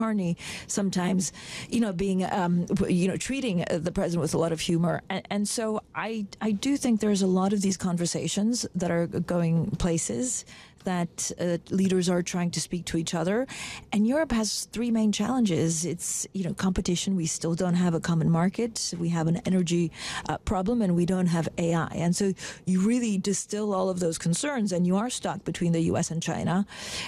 Carney sometimes, being, treating the president with a lot of humor. And so I do think there's a lot of these conversations that are going places, that leaders are trying to speak to each other. And Europe has three main challenges. It's, competition. We still don't have a common market. We have an energy problem, and we don't have AI. And so you really distill all of those concerns, and you are stuck between the US and China.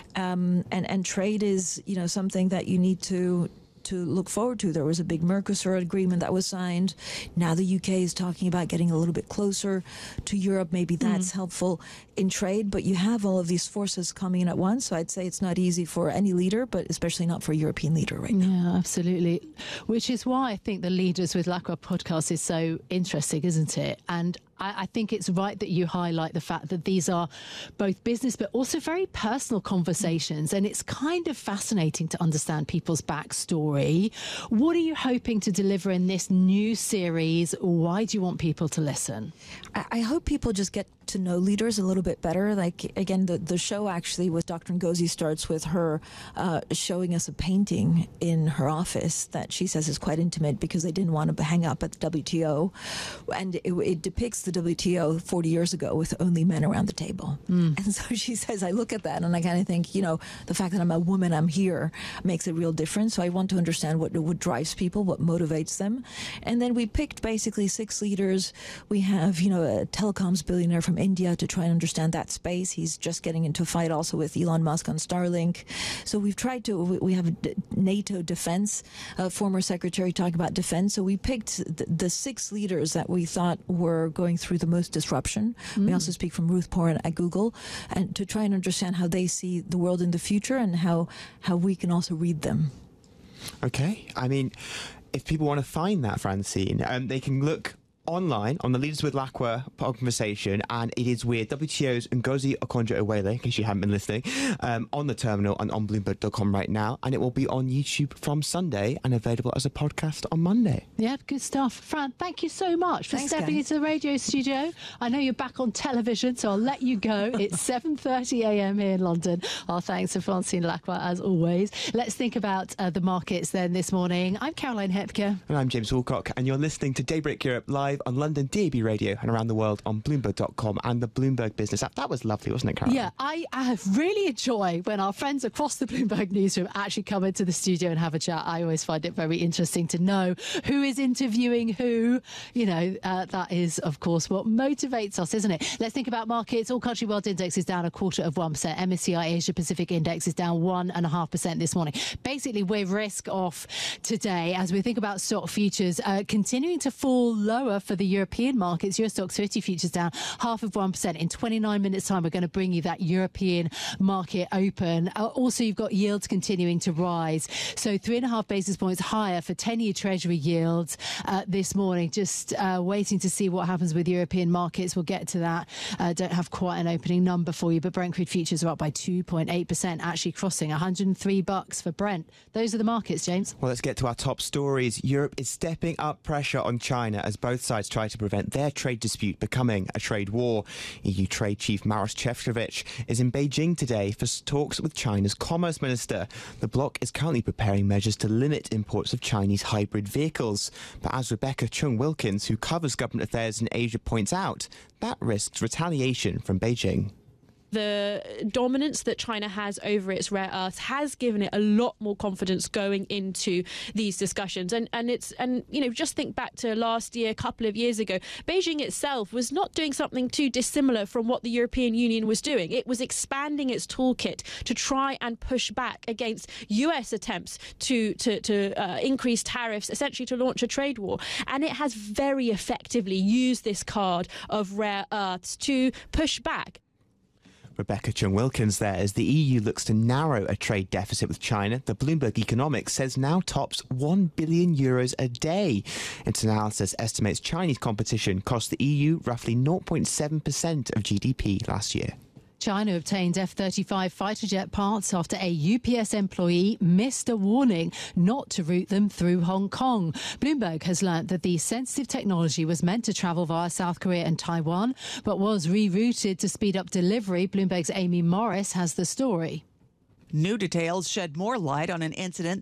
And trade is, something that you need to look forward to. There was a big Mercosur agreement that was signed. Now the UK is talking about getting a little bit closer to Europe. Maybe that's helpful in trade, but you have all of these forces coming in at once. So I'd say it's not easy for any leader, but especially not for a European leader right now. Yeah, absolutely. Which is why I think the Leaders with Lacroix podcast is so interesting, isn't it? And I think it's right that you highlight the fact that these are both business but also very personal conversations, and it's kind of fascinating to understand people's backstory. What are you hoping to deliver in this new series? Why do you want people to listen? I hope people just get to know leaders a little bit better. Like, again, the show actually with Dr. Ngozi starts with her showing us a painting in her office that she says is quite intimate because they didn't want to hang up at the WTO. And it depicts the WTO 40 years ago with only men around the table. And so she says, I look at that and I kind of think, the fact that I'm a woman, I'm here, makes a real difference. So I want to understand what drives people, what motivates them. And then we picked basically 6 leaders. We have, a telecoms billionaire from India to try and understand that space. He's just getting into a fight also with Elon Musk on Starlink. So we have NATO defense, former secretary talking about defense. So we picked the 6 leaders that we thought were going through the most disruption. We also speak from Ruth Porat at Google, and to try and understand how they see the world in the future and how we can also read them. Okay. I mean, if people want to find that, Francine, they can look online on the Leaders with Lacroix conversation, and it is with WTO's Ngozi Okonjo-Iweala, in case you haven't been listening, on the terminal and on Bloomberg.com right now, and it will be on YouTube from Sunday and available as a podcast on Monday. Yeah, good stuff. Fran, thank you so much for stepping into the radio studio. I know you're back on television, so I'll let you go. It's 7:30 a.m. here in London. Our thanks to Francine Lacroix, as always. Let's think about the markets then this morning. I'm Caroline Hepker. And I'm James Woolcock, and you're listening to Daybreak Europe live on London DAB Radio and around the world on Bloomberg.com and the Bloomberg Business app. That was lovely, wasn't it, Caroline? Yeah, I really enjoy when our friends across the Bloomberg newsroom actually come into the studio and have a chat. I always find it very interesting to know who is interviewing who. That is, of course, what motivates us, isn't it? Let's think about markets. All country world index is down 0.25%. MSCI Asia Pacific Index is down 1.5% this morning. Basically, we're risk off today as we think about stock futures continuing to fall lower for the European markets. Euro Stoxx 50 futures down 0.5%. In 29 minutes time, we're going to bring you that European market open. Also, you've got yields continuing to rise. So 3.5 basis points higher for 10-year Treasury yields this morning. Just waiting to see what happens with European markets. We'll get to that. Don't have quite an opening number for you, but Brent crude futures are up by 2.8%, actually crossing $103 for Brent. Those are the markets, James. Well, let's get to our top stories. Europe is stepping up pressure on China as both sides try to prevent their trade dispute becoming a trade war. EU Trade Chief Maros Šefčovič is in Beijing today for talks with China's Commerce Minister. The bloc is currently preparing measures to limit imports of Chinese hybrid vehicles. But as Rebecca Chung-Wilkins, who covers government affairs in Asia, points out, that risks retaliation from Beijing. The dominance that China has over its rare earths has given it a lot more confidence going into these discussions. And just think back to last year, a couple of years ago, Beijing itself was not doing something too dissimilar from what the European Union was doing. It was expanding its toolkit to try and push back against US attempts to increase tariffs, essentially to launch a trade war. And it has very effectively used this card of rare earths to push back. Rebecca Chung-Wilkins there. As the EU looks to narrow a trade deficit with China, the Bloomberg Economics says now tops €1 billion a day. Its analysis estimates Chinese competition cost the EU roughly 0.7% of GDP last year. China obtained F-35 fighter jet parts after a UPS employee missed a warning not to route them through Hong Kong. Bloomberg has learnt that the sensitive technology was meant to travel via South Korea and Taiwan, but was rerouted to speed up delivery. Bloomberg's Amy Morris has the story. New details shed more light on an incident